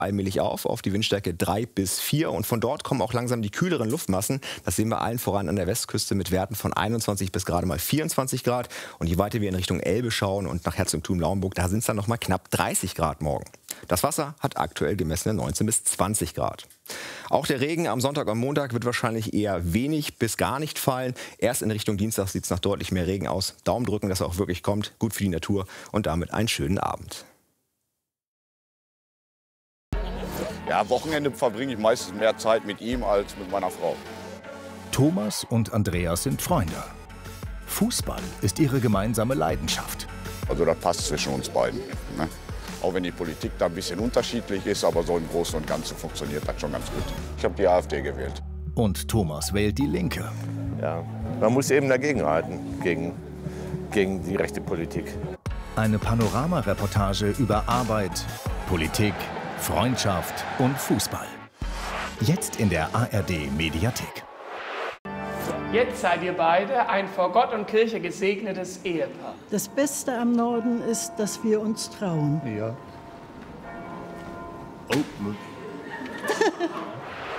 allmählich auf die Windstärke 3 bis 4 und von dort kommen auch langsam die kühleren Luftmassen. Das sehen wir allen voran an der Westküste mit Werten von 21 bis gerade mal 24 Grad. Und je weiter wir in Richtung Elbe schauen und nach Herzogtum Lauenburg, da sind es dann noch mal knapp 30 Grad morgen. Das Wasser hat aktuell gemessene 19 bis 20 Grad. Auch der Regen am Sonntag und Montag wird wahrscheinlich eher wenig bis gar nicht fallen. Erst in Richtung Dienstag sieht es nach deutlich mehr Regen aus. Daumen drücken, dass er auch wirklich kommt. Gut für die Natur und damit einen schönen Abend. Ja, Wochenende verbringe ich meistens mehr Zeit mit ihm als mit meiner Frau. Thomas und Andreas sind Freunde. Fußball ist ihre gemeinsame Leidenschaft. Also das passt zwischen uns beiden. Ne? Auch wenn die Politik da ein bisschen unterschiedlich ist, aber so im Großen und Ganzen funktioniert das schon ganz gut. Ich habe die AfD gewählt. Und Thomas wählt die Linke. Ja, man muss eben dagegenhalten, gegen die rechte Politik. Eine Panorama-Reportage über Arbeit, Politik, Freundschaft und Fußball. Jetzt in der ARD-Mediathek. Jetzt seid ihr beide ein vor Gott und Kirche gesegnetes Ehepaar. Das Beste am Norden ist, dass wir uns trauen. Ja.